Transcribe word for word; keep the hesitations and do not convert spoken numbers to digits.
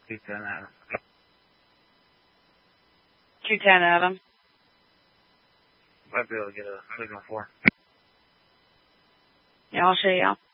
two ten Adam. two ten Adam. Might be able to get a signal for. Yeah, I'll show you.